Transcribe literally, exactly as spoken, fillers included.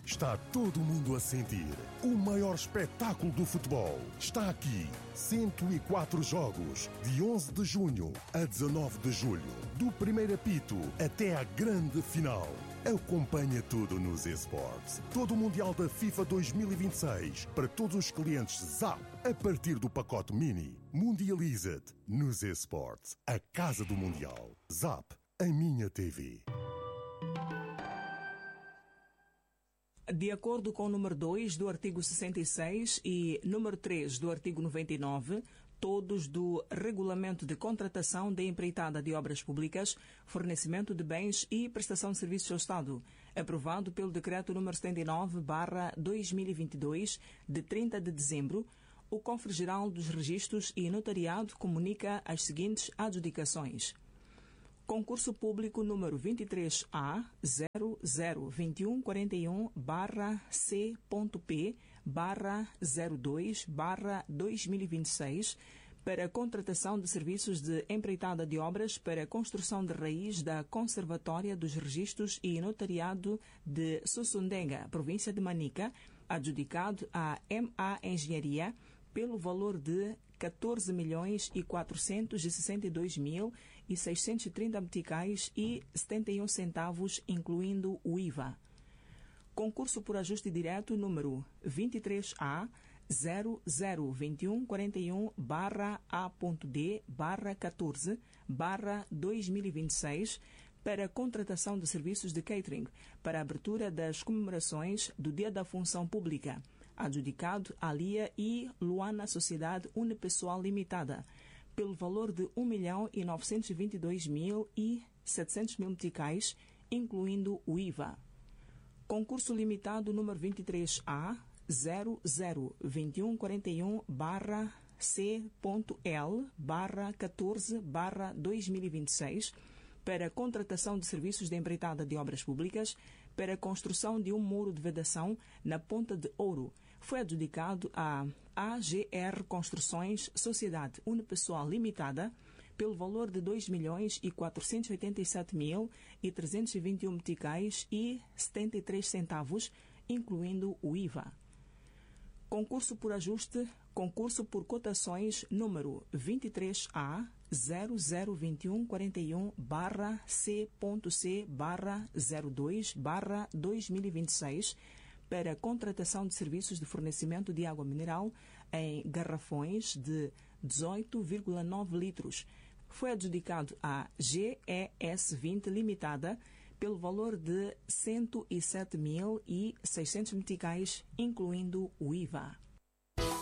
Está todo mundo a sentir. O maior espetáculo do futebol está aqui. cento e quatro jogos, de onze de junho a dezanove de julho. Do primeiro apito até à grande final. Acompanha tudo nos eSports. Todo o Mundial da FIFA dois mil e vinte e seis para todos os clientes Zap a partir do pacote Mini. Mundializa-te nos eSports. A casa do Mundial. Zap, a minha T V. De acordo com o número dois do artigo sessenta e seis e número três do artigo noventa e nove, todos do Regulamento de Contratação de Empreitada de Obras Públicas, Fornecimento de Bens e Prestação de Serviços ao Estado, aprovado pelo Decreto número setenta e nove barra dois mil e vinte e dois, de trinta de dezembro, o Cofre-Geral dos Registros e Notariado comunica as seguintes adjudicações. Concurso Público número vinte e três A zero zero vinte e um quarenta e um barra C ponto P barra zero dois barra dois mil e vinte e seis para contratação de serviços de empreitada de obras para construção de raiz da Conservatória dos Registros e Notariado de Sussundenga, província de Manica, adjudicado à M A Engenharia pelo valor de catorze milhões e quatrocentos e sessenta e dois mil e seiscentos e trinta meticais e setenta e um centavos, incluindo o I V A. Concurso por ajuste direto número vinte e três A zero zero vinte e um quarenta e um barra A ponto D barra catorze barra dois mil e vinte e seis para contratação de serviços de catering para a abertura das comemorações do Dia da Função Pública, adjudicado à Lia e Luana Sociedade Unipessoal Limitada, pelo valor de um milhão e novecentos e vinte e dois mil e setecentos mil meticais, incluindo o I V A. Concurso limitado número vinte e três A zero zero vinte e um quarenta e um barra C ponto L barra catorze barra dois mil e vinte e seis para contratação de serviços de empreitada de obras públicas para a construção de um muro de vedação na Ponta de Ouro. Foi adjudicado à A G R Construções Sociedade Unipessoal Limitada pelo valor de dois milhões e quatrocentos e oitenta e sete mil e trezentos e vinte e um meticais e setenta e três centavos, incluindo o I V A. Concurso por ajuste, concurso por cotações número vinte e três A zero zero vinte e um quarenta e um barra C ponto C barra zero dois barra dois mil e vinte e seis para contratação de serviços de fornecimento de água mineral em garrafões de dezoito vírgula nove litros. Foi adjudicado à G E S vinte Limitada pelo valor de cento e sete mil e seiscentos meticais, incluindo o I V A.